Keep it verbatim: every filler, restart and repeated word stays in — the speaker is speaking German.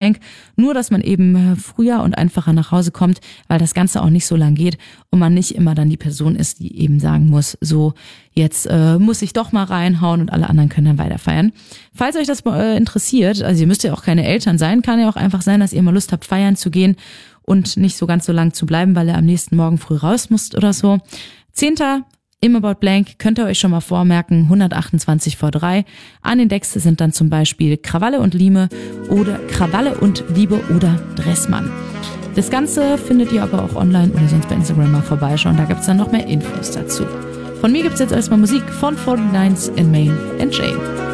Blank. Nur, dass man eben früher und einfacher nach Hause kommt, weil das Ganze auch nicht so lang geht und man nicht immer dann die Person ist, die eben sagen muss, so, jetzt äh, muss ich doch mal reinhauen und alle anderen können dann weiter feiern. Falls euch das äh, interessiert, also ihr müsst ja auch keine Eltern sein, kann ja auch einfach sein, dass ihr mal Lust habt, feiern zu gehen und nicht so ganz so lang zu bleiben, weil ihr am nächsten Morgen früh raus müsst oder so. Zehnter Im About Blank könnt ihr euch schon mal vormerken, hundertachtundzwanzig vor drei. An den Decks sind dann zum Beispiel Krawalle und Liebe oder Krawalle und Liebe oder Dressmann. Das Ganze findet ihr aber auch online oder sonst bei Instagram mal vorbeischauen, da gibt's dann noch mehr Infos dazu. Von mir gibt's jetzt erstmal Musik von forty-nines in Main and Jane.